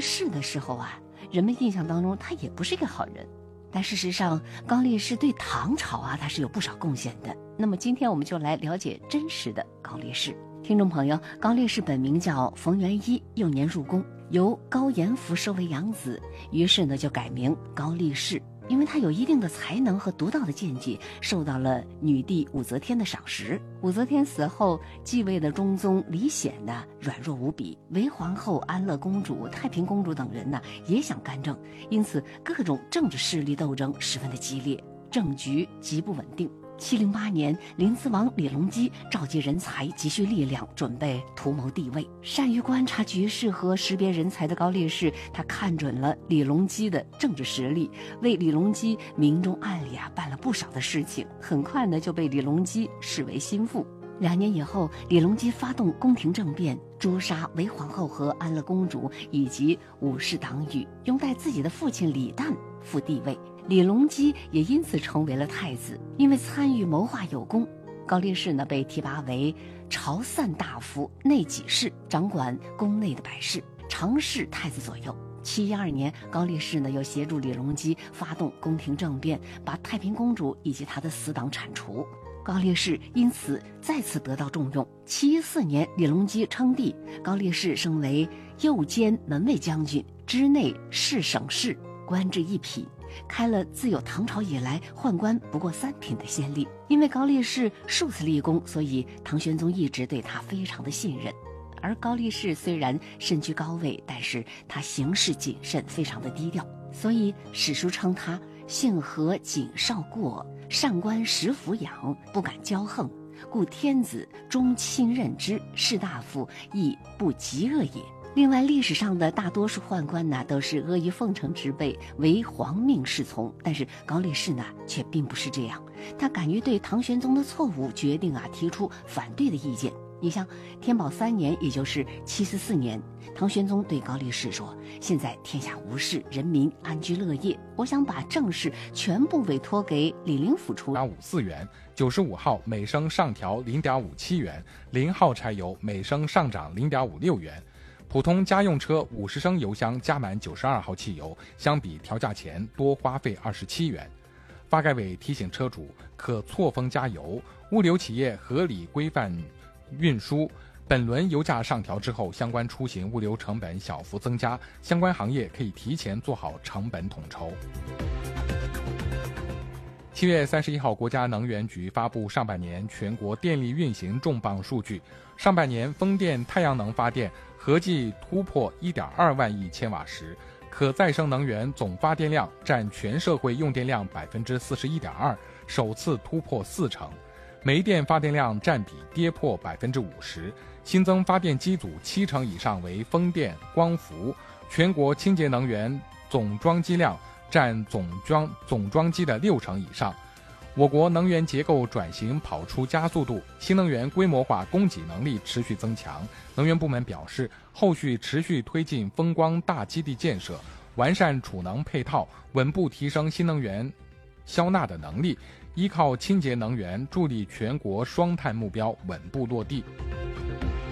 士的时候啊，人们印象当中他也不是一个好人。但事实上，高力士对唐朝啊，他是有不少贡献的。那么今天我们就来了解真实的高力士。听众朋友，高力士本名叫冯元一，幼年入宫，由高严福收为养子，于是呢就改名高力士。因为他有一定的才能和独到的见解，受到了女帝武则天的赏识。武则天死后，继位的中宗李显呢软弱无比，韦皇后、安乐公主、太平公主等人呢也想干政，因此各种政治势力斗争十分的激烈，政局极不稳定。708年，临淄王李隆基召集人才，积蓄力量，准备图谋帝位。善于观察局势和识别人才的高力士，他看准了李隆基的政治实力，为李隆基明中暗里办了不少的事情，很快呢就被李隆基视为心腹。2年以后，李隆基发动宫廷政变，诛杀韦皇后和安乐公主以及武士党羽，拥戴自己的父亲李旦复帝位。李隆基也因此成为了太子。因为参与谋划有功，高力士呢被提拔为朝散大夫、内给事，掌管宫内的百事，常侍太子左右。712年，高力士呢又协助李隆基发动宫廷政变，把太平公主以及他的死党铲除。高力士因此再次得到重用。714年，李隆基称帝，高力士升为右监门卫将军，知内侍省事，官至一品，开了自有唐朝以来宦官不过3品的先例。因为高力士数次立功，所以唐玄宗一直对他非常的信任。而高力士虽然身居高位，但是他行事谨慎，非常的低调，所以史书称他性和谨少过，上官实抚养，不敢骄横，故天子终亲任之，士大夫亦不极恶也。另外，历史上的大多数宦官呢，都是阿谀奉承之辈，为皇命是从。但是高力士呢，却并不是这样，他敢于对唐玄宗的错误决定提出反对的意见。你像天宝3年，也就是744年，唐玄宗对高力士说：“现在天下无事，人民安居乐业，我想把政事全部委托给李林甫处理。 0.54元，95号每升上调0.57元，0号柴油每升上涨0.56元。普通家用车50升油箱加满92号汽油，相比调价前多花费27元。发改委提醒车主可错峰加油，物流企业合理规范运输。本轮油价上调之后，相关出行物流成本小幅增加，相关行业可以提前做好成本统筹。7月31号，国家能源局发布上半年全国电力运行重磅数据，上半年风电、太阳能发电合计突破1.2万亿千瓦时，可再生能源总发电量占全社会用电量41.2%，首次突破40%。煤电发电量占比跌破50%，新增发电机组70%以上为风电、光伏。全国清洁能源总装机量占总装机的60%以上。我国能源结构转型跑出加速度，新能源规模化供给能力持续增强。能源部门表示，后续持续推进风光大基地建设，完善储能配套，稳步提升新能源消纳的能力，依靠清洁能源助力全国双碳目标稳步落地。